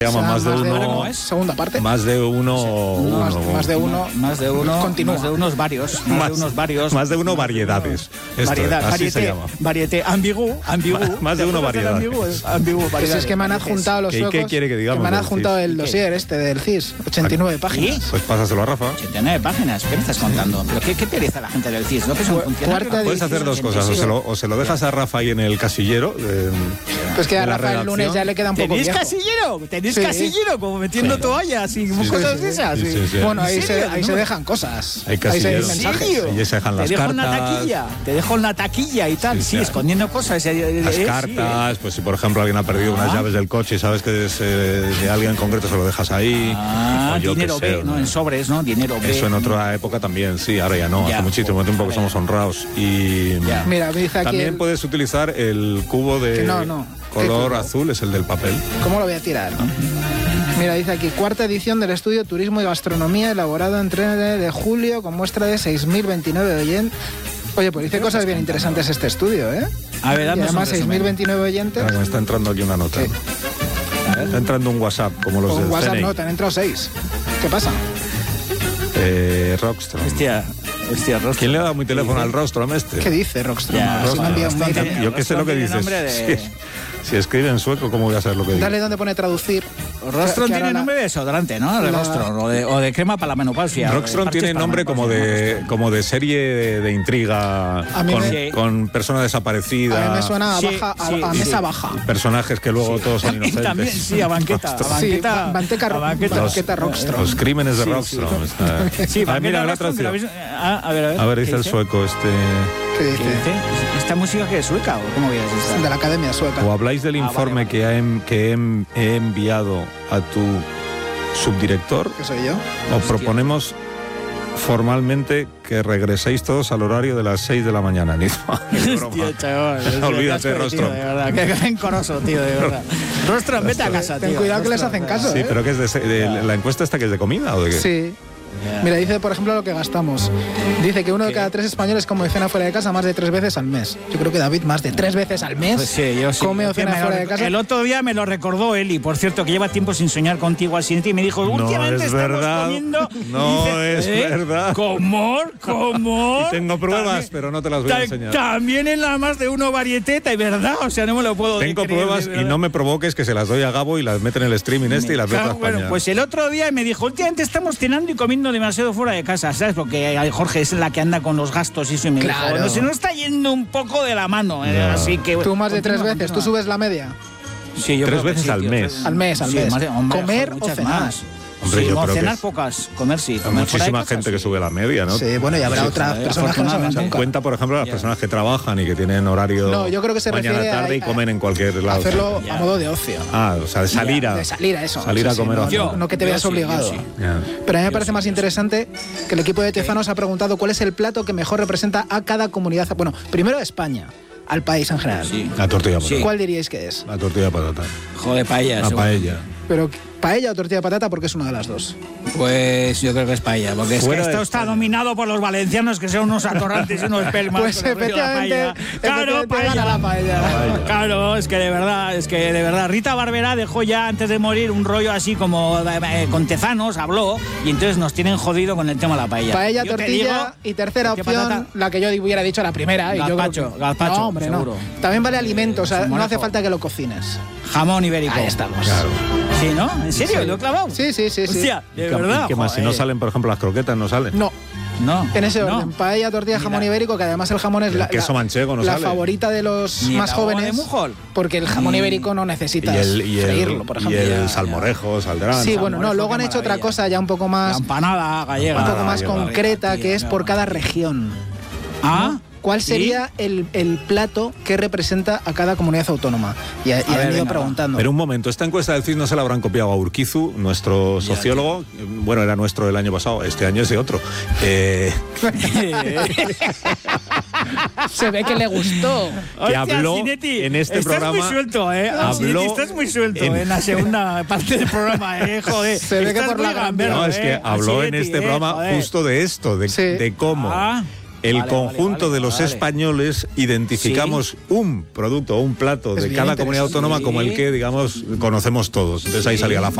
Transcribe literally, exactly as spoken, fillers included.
Se llama o sea, más de más uno. de uno es segunda parte. Más de uno. Sí, uno más, más de uno. Más de uno. Continúa. Más de unos varios. Más, Más, de unos varios. más de uno variedades. Esto, Variedad, así varieté, se llama. Varieté, ambigú, ambigú. Más- más de uno variedades. Ambigú, es ambigú, Pues variedades. es que me han Varietés. adjuntado los ¿Qué- suecos. qué quiere que digamos me han del adjuntado C I S? el dossier este del C I S. ochenta y nueve páginas. ¿Sí? Pues pásaselo a Rafa. ochenta y nueve páginas, ¿qué me estás contando? ¿Pero qué, qué pereza la gente del C I S? ¿No que son Cu- funcionarios? cuarta Puedes hacer dos cosas. O se lo, o se lo dejas a Rafa ahí en el casillero. eh, Pues que de a la Rafa el lunes redacción. ya le queda un poco ¿Tenéis viejo. casillero? ¿Tenéis Sí. casillero? Como metiendo toallas y Sí, cosas sí, de esas. sí, sí, sí. Bueno, ahí, ¿En se, serio? ahí No se me- dejan cosas. Hay Ahí se casilleros. hay ¿En mensajes. serio? Ahí se dejan las te dejo en la cartas. taquilla, te dejo en la taquilla y tal, Sí, sí, sí. escondiendo cosas. eh, eh, Las eh, sí, cartas, pues si por ejemplo alguien ha perdido unas Ah. llaves del coche y sabes que es eh, de alguien en concreto, se lo dejas ahí. Ah, o yo dinero qué sé, B, ¿no? En sobres, ¿no? Dinero B. Eso en otra época también, sí, ahora ya no, Ya, hace muchísimo tiempo que ahora somos ya. honrados. Y Ya. Mira, me dice aquí. también el- puedes utilizar el cubo de Que no, no. ¿Qué color cubo? azul, es el del papel. ¿Cómo lo voy a tirar? Mira, dice aquí, cuarta edición del estudio Turismo y Gastronomía, elaborado en tres de julio, con muestra de seis mil veintinueve oyentes. Oye, pues dice cosas bien interesantes este estudio, ¿eh? A ver, Y dame además seis mil veintinueve oyentes. Ahora me está entrando aquí una nota. Sí. Está entrando un WhatsApp, como los Con del WhatsApp C N I. no, te han entrado seis. ¿Qué pasa? Eh, Rockstrom. Hostia, hostia, Rostro. ¿Quién le ha dado mi teléfono al Rostrom este? ¿Qué dice Rockstrom? Ya, Si me ha enviado un mail Rockstrom. también. Yo qué sé lo que Tiene dices. nombre de- Si, si escribe en sueco, ¿cómo voy a saber lo que dice? Dale donde pone traducir. Rostron Que ahora tiene la- nombre de desodorante, ¿no? De la- Rostron, o de, o de crema para la menopausia. o de Rockstrom parches tiene para la nombre como menopausia, de, como de serie de, de intriga A mí con, me- con persona desaparecida. A mí me suena a, Sí, baja, a, sí, a sí. mesa baja. Personajes que luego todos son Y inocentes. también, sí, a banqueta. A Sí, banqueta, ba- banqueta- a banqueta. banqueta Rockstrom. Los crímenes de Sí, Rockstrom. está- Sí, Ah, banqueta mira, la Rockstrom, que lo traducción. habéis- ah, a ver, a ver. A ver, ¿qué dice el sueco este. ¿Qué ¿Qué dice? dice? ¿Esta música que es sueca o cómo veías esta? De la Academia Sueca. O habláis del Ah, informe vale, vale. que, ha en- que he, he enviado a tu subdirector. ¿Qué soy yo? O proponemos formalmente que regreséis todos al horario de las seis de la mañana. Ni Hostia, chaval. o sea, Olvídate, qué asco, Rostron. tío, de verdad. Qué encoroso, tío, de verdad. Rostron, vete a casa, Ten tío. cuidado que les Rostron, hacen caso, Sí, ¿eh? pero que es de, se- de- la encuesta esta que es de comida o de qué? Sí. Ya. Mira, dice, por ejemplo, lo que gastamos. Dice que uno de ¿Qué? cada tres españoles come cena fuera de casa más de tres veces al mes. Yo creo que David más de tres veces al mes Pues sí, yo sí. come o Que cena me lo fuera de rec- casa. El otro día me lo recordó Eli, por cierto, que lleva tiempo sin soñar contigo al siguiente y me dijo, No últimamente es estamos verdad. comiendo... No Dice, es ¿eh? verdad. ¿Cómo? ¿Cómo? Y tengo pruebas, También- pero no te las voy a ta- enseñar. También en la más de uno varieteta, y verdad, o sea, no me lo puedo Tengo creer, pruebas de y verdad. no me provoques que se las doy a Gabo y las mete en el streaming este y las meto a Claro, bueno, España. pues el otro día me dijo, últimamente estamos cenando y comiendo demasiado fuera de casa, ¿sabes? Porque eh, Jorge es la que anda con los gastos y eso, y me Claro. dijo, no, se nos está yendo un poco de la mano, eh, Ya. así que... Tú más de tres continúa, veces, tú continúa. subes la media. Sí, yo Tres creo que veces sí, al tío, mes. tres- Al mes, al sí, mes. más de- hombre, Comer joder, o muchas cenar. más. Hombre, Sí, yo no, creo que cenar es- pocas, comer sí. Hay comer fuera de muchísima casa, gente que sí. sube la media, ¿no? Sí, bueno, y habrá Sí, otras sí, personas que no saben afortunadamente. nunca. Cuenta, por ejemplo, las Ya. personas que trabajan y que tienen horario No, yo creo que se mañana refiere a- tarde y a- comen en cualquier lado. Hacerlo Ya. a modo de ocio. Ah, o sea, de salir a... De salir a eso. Salir Sí, a sí, comer no, o hacer. no, no que te Yo veas sí, yo obligado. sí. Ya. Pero a mí me Yo parece sí, más yo sí. interesante que el equipo de Tezanos ha preguntado cuál es el plato que mejor representa a cada comunidad. Bueno, primero a España, al país en general. Sí. La tortilla de Sí. patata. ¿Cuál diríais que es? La tortilla de patata. Joder, paella. La seguro. paella. Pero paella o tortilla de patata porque es una de las dos. Pues yo creo que es paella, porque es que Fuera de esto está España. dominado por los valencianos que son unos atorrantes y unos pelmas. Pues con el rollo de la efectivamente, paella. Claro, efectivamente gana la paella. Paella. Claro, es que de verdad, es que de verdad. Rita Barberá dejó ya antes de morir un rollo así como eh, con Tezanos, habló, y entonces nos tienen jodido con el tema de la paella. Paella, Yo te tortilla digo, y tercera ¿qué opción, patata? la que yo hubiera dicho la primera. y yo creo Gazpacho, que- gazpacho, no, hombre, seguro. no. También vale alimento, o sea, no Salmorejo. hace falta que lo cocines. Jamón ibérico. Ahí estamos. Claro. Sí, ¿no? ¿En serio? Sí. ¿Lo he clavado? Sí, sí, sí, sí. Hostia, de ¿Y qué- verdad. y qué más? Si no joder. salen, por ejemplo, las croquetas, no salen. No, No. en ese no. orden. Paella, tortilla, Ni jamón la- ibérico, que además el jamón es El la, queso la- manchego no la sale. favorita de los Ni más el agua de jóvenes. Mujol. Porque el jamón Ni- ibérico no Y necesitas el, y el, freírlo, por ejemplo. y el Ya, ya. salmorejo saldrán. Sí, bueno, no, salmorejo, luego han qué hecho otra maravilla. cosa ya un poco La más, empanada gallega. un poco más gallega. concreta, Tío, que es qué por cada maravilla. región. Ah, ¿Cuál ¿sí? sería el, el plato que representa a cada comunidad autónoma? Y, y han ver, ido venga, preguntando. Pero un momento, esta encuesta del C I S no se la habrán copiado a Urquizu, nuestro Ya, sociólogo. Bueno, era nuestro el año pasado, este año es de otro. Eh, Se ve que le gustó. que Hostia, habló Cinetti, en este estás programa. muy suelto, ¿eh? habló Cinetti, estás muy suelto en- en, la segunda parte del programa, ¿eh? Joder. Se ve que Estás por muy la gran gamberro, no, es que ¿eh? habló en Cinetti, este ¿eh? programa Joder. justo de esto, de, Sí. de cómo Ah, el Vale, conjunto vale, vale, de los vale. españoles identificamos Sí. un producto o un plato Es de bien cada comunidad interesante. autónoma como el que, digamos, conocemos todos. Entonces ahí Sí. salía la